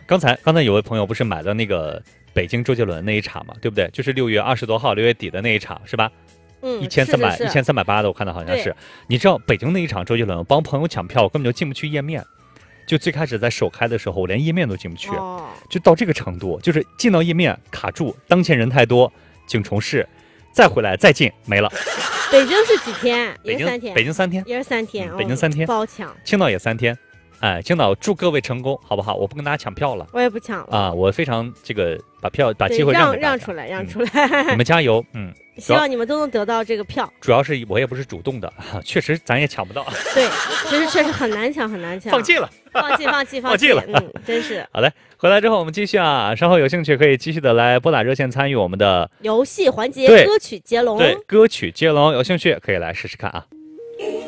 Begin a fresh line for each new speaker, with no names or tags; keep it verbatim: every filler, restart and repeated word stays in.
刚才刚才有位朋友不是买了那个北京周杰伦那一场嘛，对不对？就是六月二十多号，六月底的那一场，是吧？
嗯，
一千三百
是是
一千三百八的，我看到好像是。你知道北京那一场周杰伦，我帮朋友抢票，我根本就进不去页面。就最开始在首开的时候，我连页面都进不去，
哦、
就到这个程度，就是进到页面卡住，当前人太多，请重试，再回来再进没了。
北京是几天？
北京
三天。
北京三天，
也是三天。
嗯、北京三天，
不好抢。
青岛也三天。哎，青岛祝各位成功，好不好？我不跟大家抢票了，
我也不抢了
啊！我非常这个把票把机会让
让让出来，让出来、
嗯，你们加油，嗯，
希望你们都能得到这个票。
主要是我也不是主动的，确实咱也抢不到。
对，其实确实很难抢，很难抢。
放弃了，
放弃，放弃，
放弃了，
嗯，真是。
好嘞，回来之后我们继续啊，稍后有兴趣可以继续的来拨打热线参与我们的
游戏环节，歌曲接龙。
对，歌曲接龙，有兴趣可以来试试看啊。